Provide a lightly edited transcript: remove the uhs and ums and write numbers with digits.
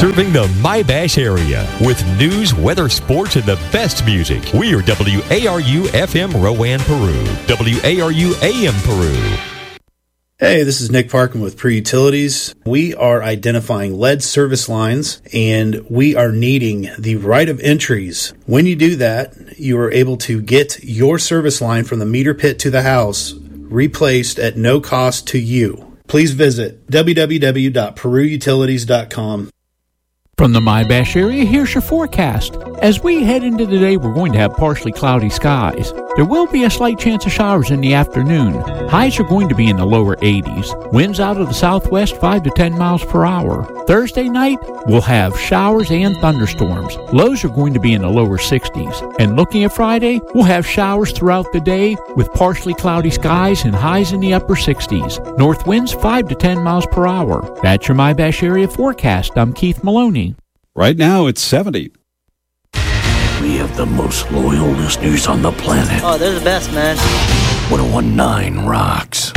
Serving the My-Bash area with news, weather, sports, and the best music. We are WARU FM Rowan, Peru. WARU AM Peru. Hey, this is Nick Parkin with Peru Utilities. We are identifying lead service lines, and we are needing the right of entries. When you do that, you are able to get your service line from the meter pit to the house replaced at no cost to you. Please visit www.peruutilities.com. From the My-Bash area, here's your forecast. As we head into the day, we're going to have partially cloudy skies. There will be a slight chance of showers in the afternoon. Highs are going to be in the lower 80s. Winds out of the southwest 5 to 10 miles per hour. Thursday night, we'll have showers and thunderstorms. Lows are going to be in the lower 60s. And looking at Friday, we'll have showers throughout the day with partially cloudy skies and highs in the upper 60s. North winds 5 to 10 miles per hour. That's your My-Bash area forecast. I'm Keith Maloney. Right now, it's 70. We have the most loyal listeners on the planet. Oh, they're the best, man. 1019 rocks.